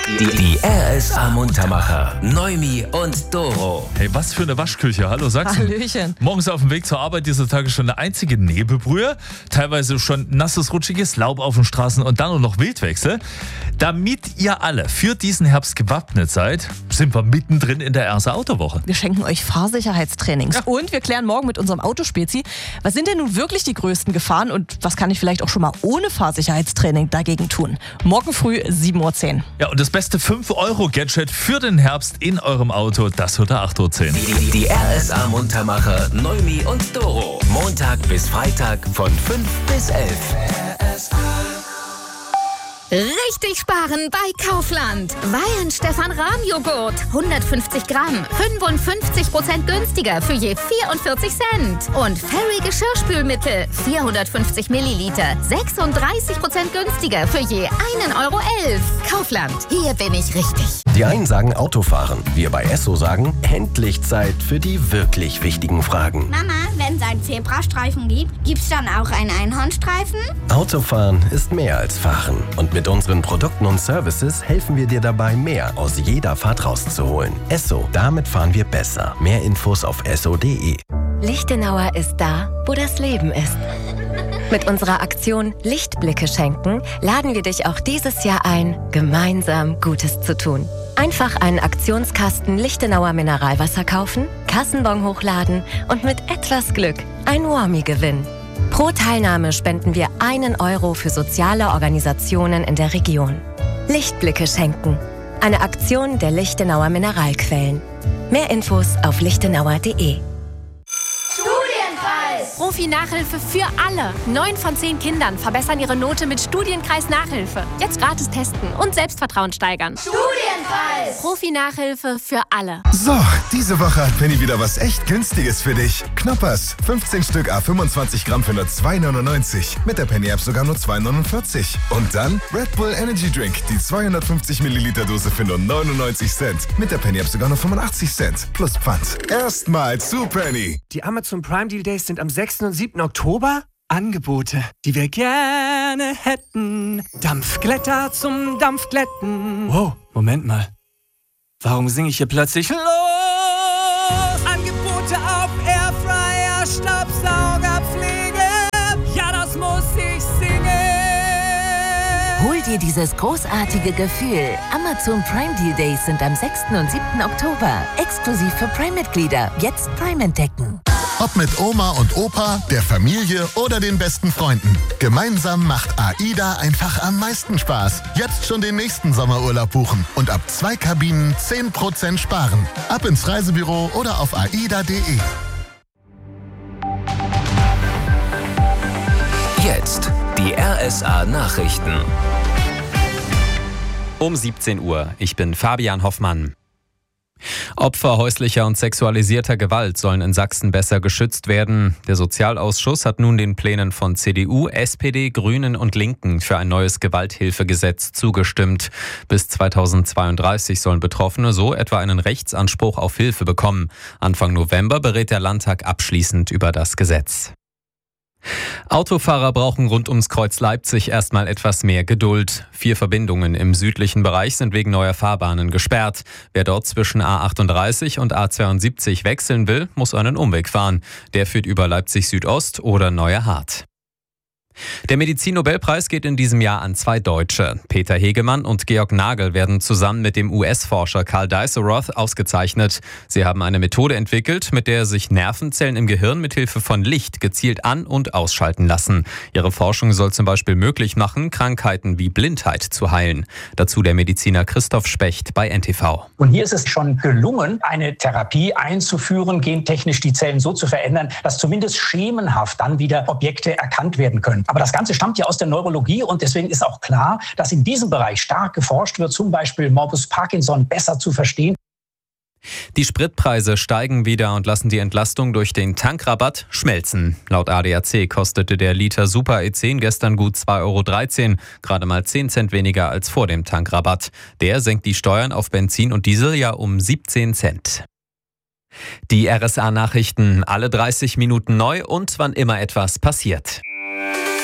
Die RSA Muntermacher, Noemi und Doro. Hey, was für eine Waschküche. Hallo Sachsen. Hallöchen. Morgens auf dem Weg zur Arbeit dieser Tage schon eine einzige Nebelbrühe. Teilweise schon nasses, rutschiges Laub auf den Straßen und dann noch Wildwechsel. Damit ihr alle für diesen Herbst gewappnet seid, sind wir mittendrin in der RSA Autowoche. Wir schenken euch Fahrsicherheitstrainings. Und wir klären morgen mit unserem Autospezi, was sind denn nun wirklich die größten Gefahren und was kann ich vielleicht auch schon mal ohne Fahrsicherheitstraining dagegen tun? Morgen früh 7.10 Uhr. Ja, und das beste 5-Euro-Gadget für den Herbst in eurem Auto, das hört ihr 8.10 Uhr. Die RSA Muntermacher, Noemi und Doro. Montag bis Freitag von 5 bis 11. Richtig sparen bei Kaufland. Weihenstephan-Rahm-Joghurt. 150 Gramm. 55% günstiger für je 44 Cent. Und Fairy Geschirrspülmittel. 450 Milliliter. 36% günstiger für je 1,11 Euro. Kaufland. Hier bin ich richtig. Die einen sagen Autofahren. Wir bei Esso sagen, endlich Zeit für die wirklich wichtigen Fragen. Mama, wenn es einen Zebrastreifen gibt, gibt's dann auch einen Einhornstreifen? Autofahren ist mehr als Fahren. Und mit unseren Produkten und Services helfen wir dir dabei, mehr aus jeder Fahrt rauszuholen. Esso, damit fahren wir besser. Mehr Infos auf esso.de. Lichtenauer ist da, wo das Leben ist. Mit unserer Aktion Lichtblicke schenken laden wir dich auch dieses Jahr ein, gemeinsam Gutes zu tun. Einfach einen Aktionskasten Lichtenauer Mineralwasser kaufen, Kassenbon hochladen und mit etwas Glück ein Warmie gewinnen. Pro Teilnahme spenden wir 1 Euro für soziale Organisationen in der Region. Lichtblicke schenken. Eine Aktion der Lichtenauer Mineralquellen. Mehr Infos auf lichtenauer.de. Profi-Nachhilfe für alle. 9 von 10 Kindern verbessern ihre Note mit Studienkreis-Nachhilfe. Jetzt gratis testen und Selbstvertrauen steigern. Studienpreis! Profi-Nachhilfe für alle. So, diese Woche hat Penny wieder was echt Günstiges für dich. Knoppers, 15 Stück A25 Gramm für nur 2,99. Mit der Penny-App sogar nur 2,49. Und dann Red Bull Energy Drink, die 250 Milliliter Dose für nur 99 Cent. Mit der Penny-App sogar nur 85 Cent. Plus Pfand. Erstmal zu Penny. Die Amazon Prime Deal Days sind am 6. und 7. Oktober. Angebote, die wir gerne hätten. Dampfglätter zum Dampfglätten. Wow, Moment mal. Warum singe ich hier plötzlich los? Angebote auf Airfryer, Staubsaugerpflege. Ja, das muss ich singen. Hol dir dieses großartige Gefühl. Amazon Prime Deal Days sind am 6. und 7. Oktober. Exklusiv für Prime-Mitglieder. Jetzt Prime entdecken. Ob mit Oma und Opa, der Familie oder den besten Freunden. Gemeinsam macht AIDA einfach am meisten Spaß. Jetzt schon den nächsten Sommerurlaub buchen und ab 2 Kabinen 10% sparen. Ab ins Reisebüro oder auf aida.de. Jetzt die RSA Nachrichten. Um 17 Uhr. Ich bin Fabian Hoffmann. Opfer häuslicher und sexualisierter Gewalt sollen in Sachsen besser geschützt werden. Der Sozialausschuss hat nun den Plänen von CDU, SPD, Grünen und Linken für ein neues Gewalthilfegesetz zugestimmt. Bis 2032 sollen Betroffene so etwa einen Rechtsanspruch auf Hilfe bekommen. Anfang November berät der Landtag abschließend über das Gesetz. Autofahrer brauchen rund ums Kreuz Leipzig erstmal etwas mehr Geduld. 4 Verbindungen im südlichen Bereich sind wegen neuer Fahrbahnen gesperrt. Wer dort zwischen A38 und A72 wechseln will, muss einen Umweg fahren. Der führt über Leipzig Südost oder Neue Hart. Der Medizin-Nobelpreis geht in diesem Jahr an 2 Deutsche. Peter Hegemann und Georg Nagel werden zusammen mit dem US-Forscher Karl Diceroth ausgezeichnet. Sie haben eine Methode entwickelt, mit der sich Nervenzellen im Gehirn mithilfe von Licht gezielt an- und ausschalten lassen. Ihre Forschung soll zum Beispiel möglich machen, Krankheiten wie Blindheit zu heilen. Dazu der Mediziner Christoph Specht bei NTV. Und hier ist es schon gelungen, eine Therapie einzuführen, gentechnisch die Zellen so zu verändern, dass zumindest schemenhaft dann wieder Objekte erkannt werden können. Aber das Ganze stammt ja aus der Neurologie und deswegen ist auch klar, dass in diesem Bereich stark geforscht wird, zum Beispiel Morbus Parkinson besser zu verstehen. Die Spritpreise steigen wieder und lassen die Entlastung durch den Tankrabatt schmelzen. Laut ADAC kostete der Liter Super E10 gestern gut 2,13 €, gerade mal 10 Cent weniger als vor dem Tankrabatt. Der senkt die Steuern auf Benzin und Diesel ja um 17 Cent. Die RSA-Nachrichten alle 30 Minuten neu und wann immer etwas passiert.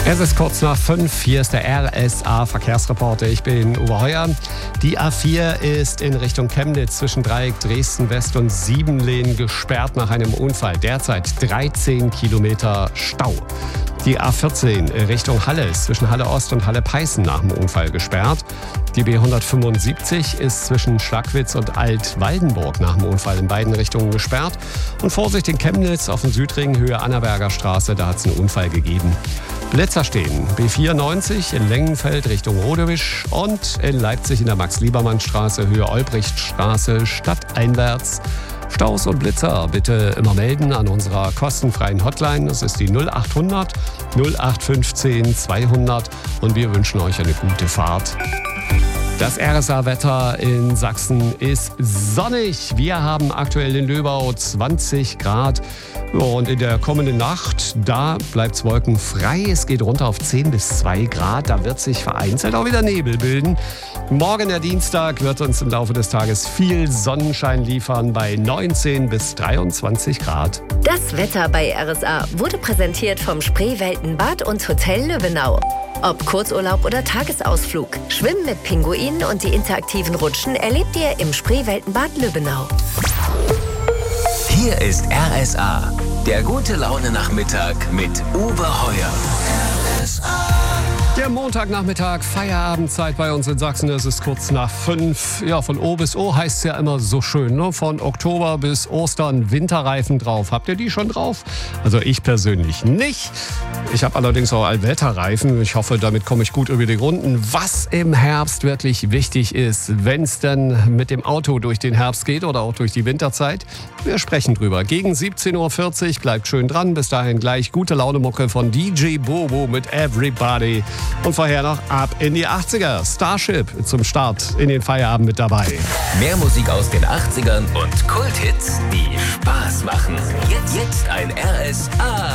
Es ist kurz nach 5, hier ist der RSA-Verkehrsreporter, ich bin Uwe Heuer. Die A4 ist in Richtung Chemnitz zwischen Dreieck Dresden-West und Siebenlehn gesperrt nach einem Unfall. Derzeit 13 Kilometer Stau. Die A14 Richtung Halle ist zwischen Halle Ost und Halle Peißen nach dem Unfall gesperrt. Die B175 ist zwischen Schlagwitz und Altwaldenburg nach dem Unfall in beiden Richtungen gesperrt. Und Vorsicht in Chemnitz auf dem Südring Höhe Annaberger Straße, da hat es einen Unfall gegeben. Blitzer stehen. B94 in Lengenfeld Richtung Rodewisch und in Leipzig in der Max-Liebermann-Straße Höhe Olbrichtstraße stadteinwärts. Staus und Blitzer bitte immer melden an unserer kostenfreien Hotline. Das ist die 0800 0815 200 und wir wünschen euch eine gute Fahrt. Das RSA-Wetter in Sachsen ist sonnig. Wir haben aktuell in Löbau 20 Grad. Und in der kommenden Nacht, da bleibt es wolkenfrei. Es geht runter auf 10 bis 2 Grad. Da wird sich vereinzelt auch wieder Nebel bilden. Morgen, der Dienstag, wird uns im Laufe des Tages viel Sonnenschein liefern bei 19 bis 23 Grad. Das Wetter bei RSA wurde präsentiert vom Spreeweltenbad und Hotel Löbenau. Ob Kurzurlaub oder Tagesausflug, Schwimmen mit Pinguinen und die interaktiven Rutschen erlebt ihr im Spreeweltenbad Löbenau. Hier ist RSA, der gute Laune-Nachmittag mit Uwe Heuer. RSA. Der Montagnachmittag, Feierabendzeit bei uns in Sachsen. Es ist kurz nach 5. Ja, von O bis O heißt es ja immer so schön, ne? Von Oktober bis Ostern Winterreifen drauf. Habt ihr die schon drauf? Also ich persönlich nicht. Ich habe allerdings auch Allwetterreifen. Ich hoffe, damit komme ich gut über die Runden. Was im Herbst wirklich wichtig ist, wenn es dann mit dem Auto durch den Herbst geht oder auch durch die Winterzeit, wir sprechen drüber. Gegen 17.40 Uhr, bleibt schön dran. Bis dahin gleich gute Laune-Mucke von DJ Bobo mit Everybody. Und vorher noch ab in die 80er. Starship zum Start in den Feierabend mit dabei. Mehr Musik aus den 80ern und Kulthits, die Spaß machen. Jetzt ein RSA.